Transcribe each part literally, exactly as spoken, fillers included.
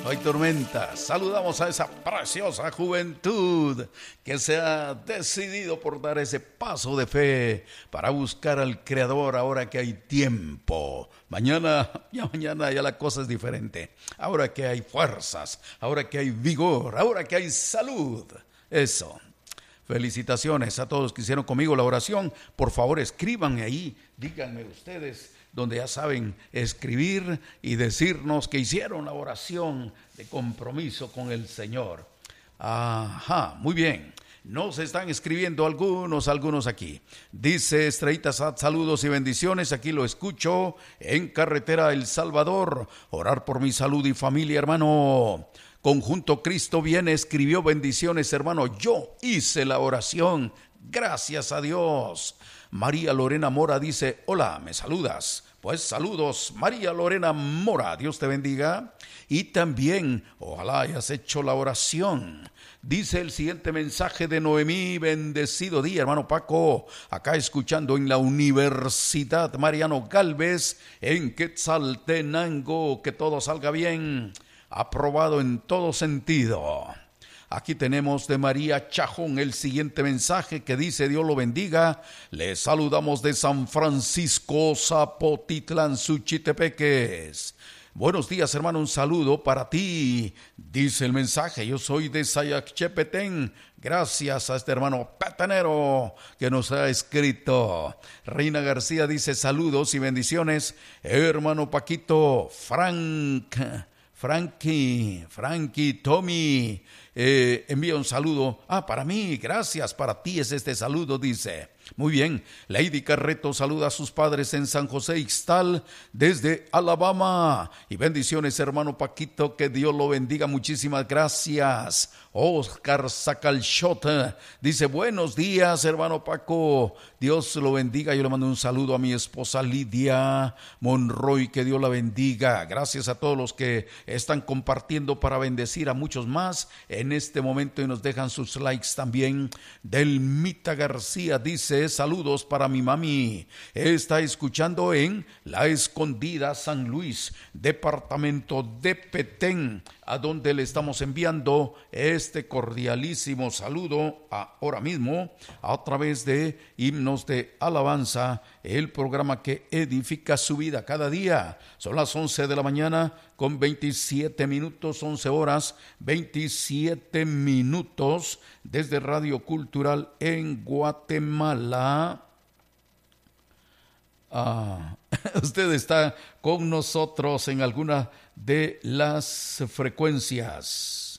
no hay tormentas. Saludamos a esa preciosa juventud que se ha decidido por dar ese paso de fe para buscar al Creador ahora que hay tiempo. Mañana, ya mañana ya la cosa es diferente. Ahora que hay fuerzas, ahora que hay vigor, ahora que hay salud. Eso. Felicitaciones a todos que hicieron conmigo la oración. Por favor, escríbanme ahí, díganme ustedes, donde ya saben escribir y decirnos que hicieron la oración de compromiso con el Señor. Ajá, muy bien. Nos están escribiendo algunos, algunos aquí. Dice Estrellita Sad, saludos y bendiciones. Aquí lo escucho en carretera El Salvador. Orar por mi salud y familia, hermano. Conjunto Cristo viene, escribió bendiciones, hermano. Yo hice la oración. Gracias a Dios. María Lorena Mora dice, hola, ¿me saludas? Pues saludos, María Lorena Mora, Dios te bendiga. Y también, ojalá hayas hecho la oración. Dice el siguiente mensaje de Noemí, bendecido día, hermano Paco, acá escuchando en la Universidad Mariano Galvez, en Quetzaltenango, que todo salga bien, aprobado en todo sentido. Aquí tenemos de María Chajón el siguiente mensaje que dice, Dios lo bendiga. Les saludamos de San Francisco, Zapotitlán, Suchitepeques. Buenos días, hermano, un saludo para ti. Dice el mensaje, yo soy de Sayacchepetén. Gracias a este hermano patanero que nos ha escrito. Reina García dice, saludos y bendiciones. Hermano Paquito, Frank... Frankie, Frankie, Tommy, eh, envía un saludo. Ah, para mí, gracias, para ti es este saludo, dice. Muy bien, Lady Carreto saluda a sus padres en San José Ixtal desde Alabama. Y bendiciones, hermano Paquito, que Dios lo bendiga, muchísimas gracias. Oscar Sacalshot dice, buenos días, hermano Paco, Dios lo bendiga. Yo le mando un saludo a mi esposa Lidia Monroy, que Dios la bendiga. Gracias a todos los que están compartiendo para bendecir a muchos más en este momento y nos dejan sus likes también. Delmita García dice, saludos para mi mami, está escuchando en La Escondida, San Luis, departamento de Petén, a donde le estamos enviando este cordialísimo saludo ahora mismo a través de Himnos de Alabanza, el programa que edifica su vida cada día. Son las once de la mañana con veintisiete minutos, once horas, veintisiete minutos desde Radio Cultural en Guatemala. Ah, usted está con nosotros en alguna de las frecuencias.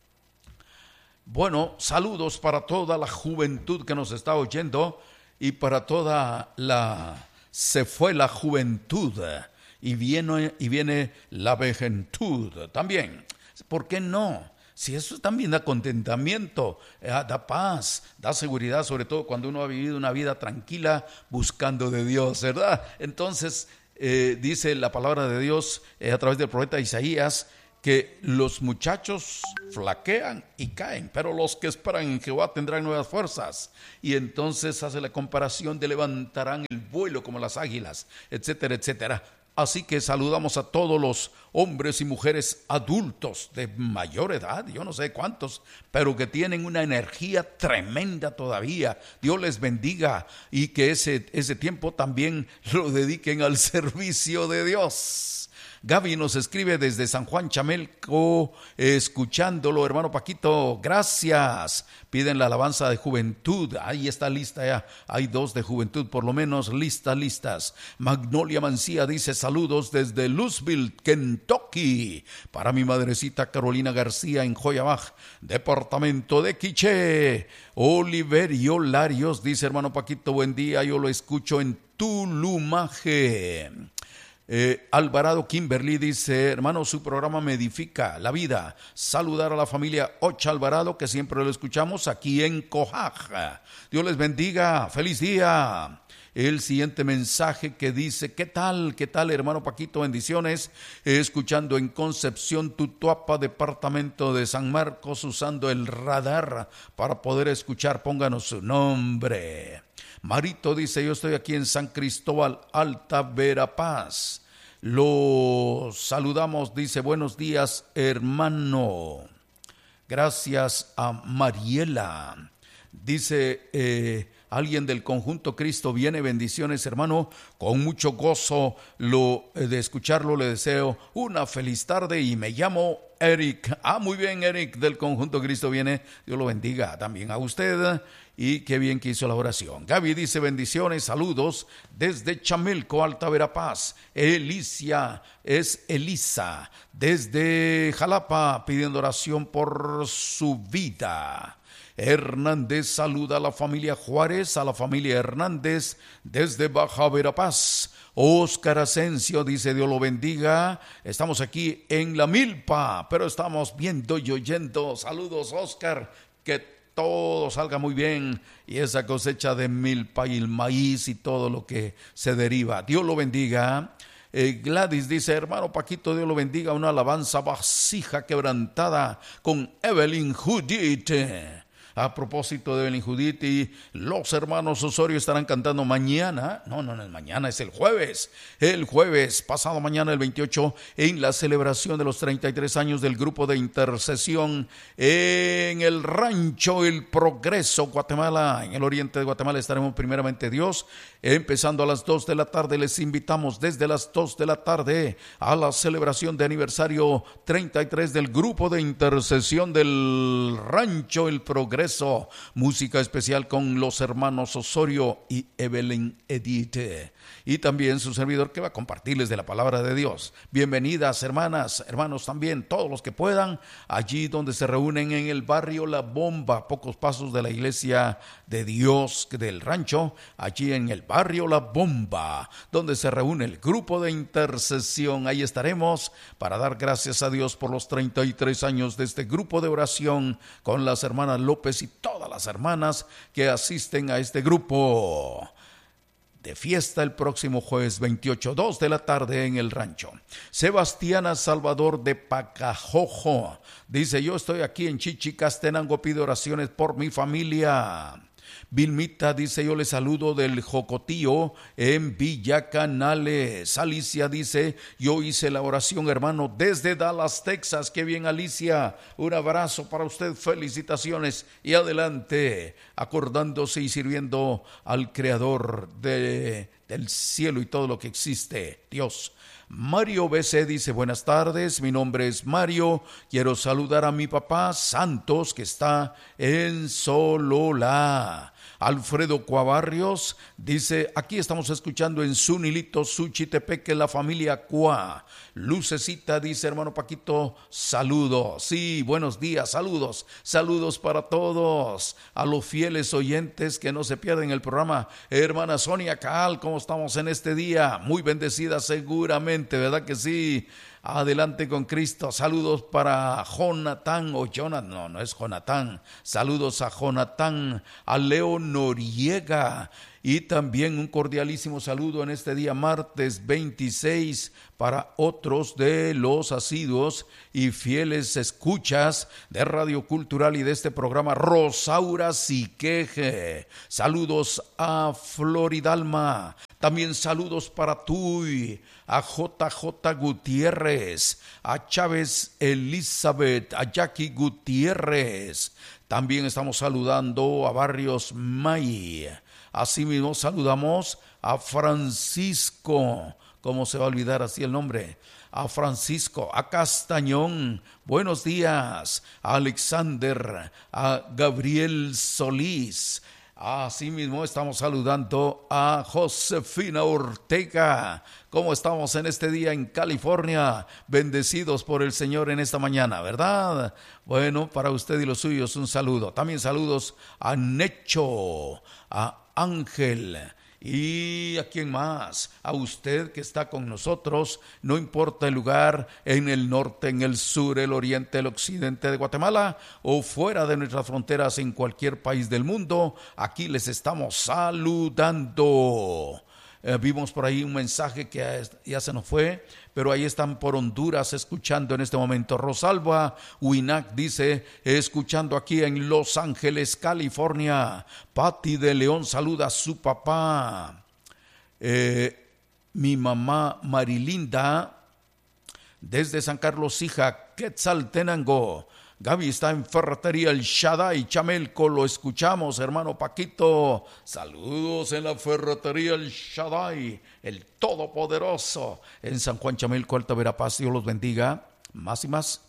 Bueno, saludos para toda la juventud que nos está oyendo y para toda la... Se fue la juventud y viene, y viene la vejentud también. ¿Por qué no? Si eso también da contentamiento, eh, da paz, da seguridad, sobre todo cuando uno ha vivido una vida tranquila buscando de Dios, ¿verdad? Entonces, eh, dice la palabra de Dios eh, a través del profeta Isaías, que los muchachos flaquean y caen, pero los que esperan en Jehová tendrán nuevas fuerzas. Y entonces hace la comparación de levantarán el vuelo como las águilas, etcétera, etcétera. Así que saludamos a todos los hombres y mujeres adultos de mayor edad, yo no sé cuántos, pero que tienen una energía tremenda todavía. Dios les bendiga y que ese, ese tiempo también lo dediquen al servicio de Dios. Gaby nos escribe desde San Juan Chamelco, escuchándolo, hermano Paquito, gracias. Piden la alabanza de juventud, ahí está lista ya, hay dos de juventud por lo menos, listas, listas. Magnolia Mancía dice saludos desde Louisville, Kentucky, para mi madrecita Carolina García en Joyabaj, departamento de Quiché. Oliverio Larios dice, hermano Paquito, buen día, yo lo escucho en Tulumaje. Eh, Alvarado Kimberly dice, hermano, su programa me edifica la vida. Saludar a la familia Ocha Alvarado, que siempre lo escuchamos aquí en Coaja. Dios les bendiga, feliz día. El siguiente mensaje que dice, ¿qué tal? ¿Qué tal, hermano Paquito? Bendiciones. Eh, escuchando en Concepción, Tutuapa, departamento de San Marcos, usando el radar para poder escuchar. Pónganos su nombre. Marito dice, yo estoy aquí en San Cristóbal, Alta Verapaz. Lo saludamos, dice, buenos días, hermano. Gracias a Mariela. Dice eh, alguien del conjunto Cristo viene, bendiciones, hermano. Con mucho gozo lo, eh, de escucharlo, le deseo una feliz tarde y me llamo Eric. Ah, muy bien, Eric del conjunto Cristo viene. Dios lo bendiga también a usted. Y qué bien que hizo la oración. Gaby dice bendiciones, saludos desde Chamilco, Alta Verapaz. Elicia es Elisa desde Jalapa pidiendo oración por su vida. Hernández saluda a la familia Juárez, a la familia Hernández desde Baja Verapaz. Óscar Asensio dice Dios lo bendiga. Estamos aquí en La Milpa, pero estamos viendo y oyendo. Saludos, Óscar, que todo salga muy bien y esa cosecha de milpa y el maíz y todo lo que se deriva. Dios lo bendiga. Eh, Gladys dice, hermano Paquito, Dios lo bendiga, una alabanza vasija quebrantada con Evelyn Judith. A propósito de Evelyn Judith, y los hermanos Osorio estarán cantando mañana, no, no, no es mañana, es el jueves, el jueves, pasado mañana el veintiocho, en la celebración de los treinta y tres años del grupo de intercesión en el Rancho El Progreso, Guatemala, en el oriente de Guatemala. Estaremos primeramente Dios, empezando a las dos de la tarde. Les invitamos desde las dos de la tarde a la celebración de aniversario treinta y tres del grupo de intercesión del Rancho El Progreso. Música especial con los hermanos Osorio y Evelyn Edith. Y también su servidor que va a compartirles de la palabra de Dios. Bienvenidas hermanas, hermanos también, todos los que puedan, allí donde se reúnen en el barrio La Bomba, pocos pasos de la iglesia de Dios del rancho, allí en el barrio La Bomba, donde se reúne el grupo de intercesión. Ahí estaremos para dar gracias a Dios por los treinta y tres años de este grupo de oración con las hermanas López y todas las hermanas que asisten a este grupo de fiesta el próximo jueves veintiocho, dos de la tarde en el rancho. Sebastiana Salvador de Pacajojo dice, yo estoy aquí en Chichicastenango, pido oraciones por mi familia. Vilmita dice, yo le saludo del Jocotío en Villa Canales. Alicia dice, yo hice la oración, hermano, desde Dallas, Texas. Qué bien, Alicia, un abrazo para usted, felicitaciones y adelante, acordándose y sirviendo al Creador de, del cielo y todo lo que existe, Dios. Mario B C dice, buenas tardes, mi nombre es Mario, quiero saludar a mi papá Santos que está en Sololá. Alfredo Cuabarrios dice, aquí estamos escuchando en Zunilito, Suchitepeque, la familia Cua. Lucecita dice, hermano Paquito, saludos. Sí, buenos días, saludos, saludos para todos, a los fieles oyentes que no se pierden el programa. Hermana Sonia Caal, ¿cómo estamos en este día? Muy bendecida seguramente, ¿verdad que sí? Adelante con Cristo. Saludos para Jonathan o Jonathan, no, no es Jonathan. Saludos a Jonathan, a Leo Noriega y también un cordialísimo saludo en este día martes veintiséis para otros de los asiduos y fieles escuchas de Radio Cultural y de este programa, Rosaura Siqueje. Saludos a Floridalma. También saludos para Tuy, a J J Gutiérrez, a Chávez Elizabeth, a Jackie Gutiérrez. También estamos saludando a Barrios May. Asimismo saludamos a Francisco, ¿cómo se va a olvidar así el nombre? A Francisco, a Castañón, buenos días, a Alexander, a Gabriel Solís. Asimismo estamos saludando a Josefina Ortega. ¿Cómo estamos en este día en California? Bendecidos por el Señor en esta mañana, ¿verdad? Bueno, para usted y los suyos un saludo. También saludos a Necho, a Ángel. ¿Y a quién más? A usted que está con nosotros, no importa el lugar, en el norte, en el sur, el oriente, el occidente de Guatemala o fuera de nuestras fronteras en cualquier país del mundo, aquí les estamos saludando. Eh, vimos por ahí un mensaje que ya se nos fue, pero ahí están por Honduras escuchando en este momento. Rosalba Winac dice, escuchando aquí en Los Ángeles, California. Patti de León saluda a su papá. Eh, mi mamá Marilinda, desde San Carlos, hija, Quetzaltenango. Gaby está en Ferretería El Shaddai, Chamelco, lo escuchamos, hermano Paquito. Saludos en la Ferretería El Shaddai, el Todopoderoso, en San Juan Chamelco, Alta Verapaz. Dios los bendiga, más y más.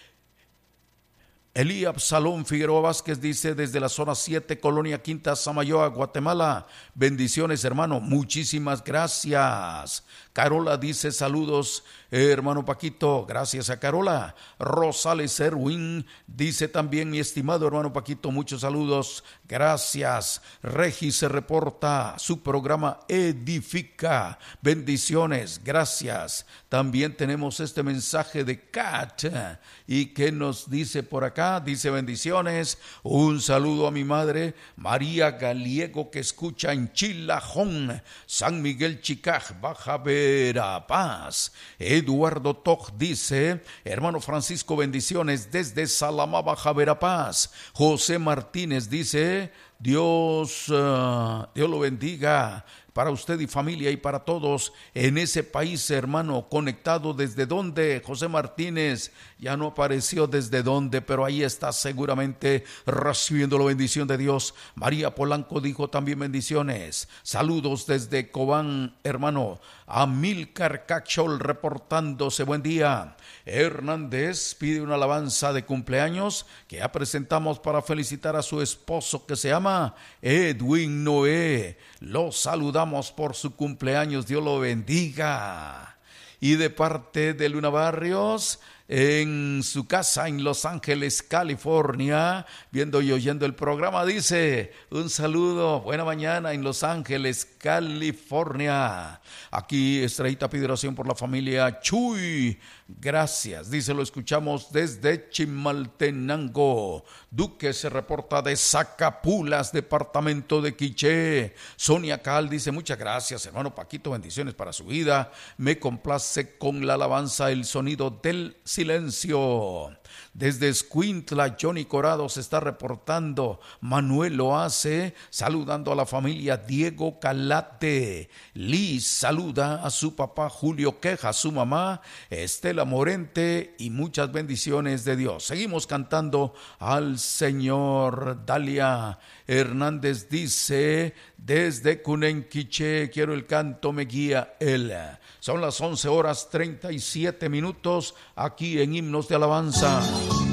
Elí Absalón Figueroa Vázquez dice desde la zona siete, Colonia Quinta, Samayoa, Guatemala. Bendiciones, hermano, muchísimas gracias. Carola dice saludos, eh, hermano Paquito, gracias a Carola. Rosales Erwin dice también, mi estimado hermano Paquito, muchos saludos, gracias. Regi se reporta, su programa edifica, bendiciones, gracias. También tenemos este mensaje de Kat, y que nos dice por acá, dice bendiciones, un saludo a mi madre María Galiego que escucha en Chilajón, San Miguel Chicaj, Baja Verapaz. Eduardo Toj dice, hermano Francisco, bendiciones desde Salamá, Baja Verapaz. José Martínez dice, Dios, uh, Dios lo bendiga para usted y familia y para todos en ese país, hermano, conectado desde donde, José Martínez, ya no apareció desde dónde, pero ahí está seguramente recibiendo la bendición de Dios. María Polanco dijo también bendiciones, saludos desde Cobán, hermano. Amílcar Cachol reportándose, buen día. Hernández pide una alabanza de cumpleaños que ya presentamos para felicitar a su esposo que se llama Edwin Noé. Lo saludamos por su cumpleaños, Dios lo bendiga. Y de parte de Luna Barrios, en su casa en Los Ángeles, California, viendo y oyendo el programa, dice, un saludo, buena mañana en Los Ángeles, California. Aquí Estrellita pide oración por la familia Chuy, gracias, dice, lo escuchamos desde Chimaltenango. Duque se reporta de Zacapulas, departamento de Quiché. Sonia Cal dice, muchas gracias, hermano Paquito, bendiciones para su vida, me complace con la alabanza, el sonido del silencio. Desde Escuintla, Johnny Corado se está reportando. Manuel lo hace, saludando a la familia Diego Calate. Liz saluda a su papá Julio Queja, a su mamá Estela Morente, y muchas bendiciones de Dios. Seguimos cantando al Señor. Dalia Hernández dice, desde Cunenquiché, quiero el canto, me guía Él. Son las once horas treinta y siete minutos aquí en Himnos de Alabanza.